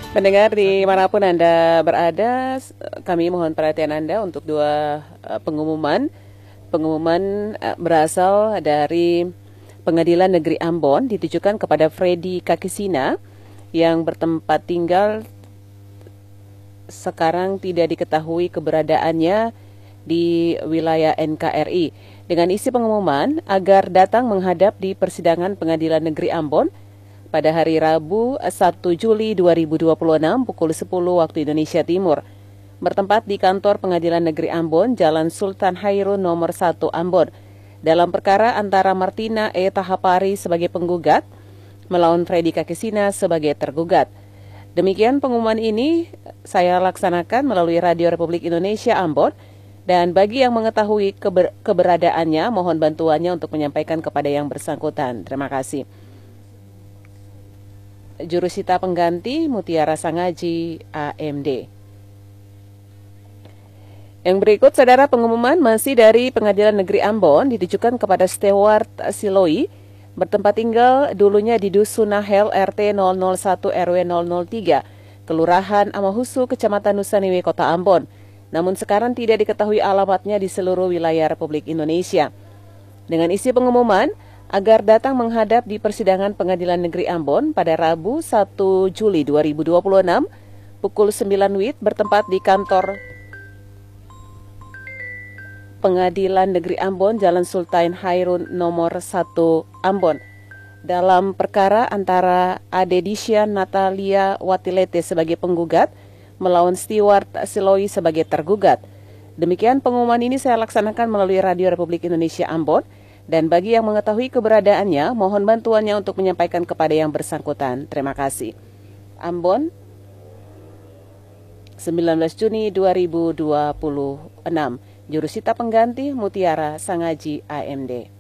Pendengar dimanapun Anda berada, kami mohon perhatian Anda untuk dua pengumuman. Pengumuman berasal dari Pengadilan Negeri Ambon ditujukan kepada Freddy Kakisina yang bertempat tinggal sekarang tidak diketahui keberadaannya di wilayah NKRI. Dengan isi pengumuman agar datang menghadap di persidangan Pengadilan Negeri Ambon pada hari Rabu 1 Juli 2026 pukul 10 waktu Indonesia Timur, bertempat di kantor Pengadilan Negeri Ambon, Jalan Sultan Hairun nomor 1 Ambon, dalam perkara antara Martina E. Tahapari sebagai penggugat melawan Freddy Kakisina sebagai tergugat. Demikian pengumuman ini saya laksanakan melalui Radio Republik Indonesia Ambon, dan bagi yang mengetahui keberadaannya, mohon bantuannya untuk menyampaikan kepada yang bersangkutan. Terima kasih. Jurusita pengganti Mutiara Sangaji, AMD. Yang berikut, saudara, pengumuman masih dari Pengadilan Negeri Ambon ditujukan kepada Stewart Siloi, bertempat tinggal dulunya di Dusun Nahel RT 001 RW 003, Kelurahan Amahusu, Kecamatan Nusaniwe, Kota Ambon. Namun sekarang tidak diketahui alamatnya di seluruh wilayah Republik Indonesia. Dengan isi pengumuman agar datang menghadap di persidangan Pengadilan Negeri Ambon pada Rabu 1 Juli 2026 pukul 9 WIB bertempat di kantor Pengadilan Negeri Ambon, Jalan Sultan Hairun nomor 1 Ambon, dalam perkara antara Adedisha Natalia Watilete sebagai penggugat melawan Stewart Siloi sebagai tergugat. Demikian pengumuman ini saya laksanakan melalui Radio Republik Indonesia Ambon, dan bagi yang mengetahui keberadaannya, mohon bantuannya untuk menyampaikan kepada yang bersangkutan. Terima kasih. Ambon, 19 Juni 2026. Jurusita pengganti Mutiara Sangaji, AMD.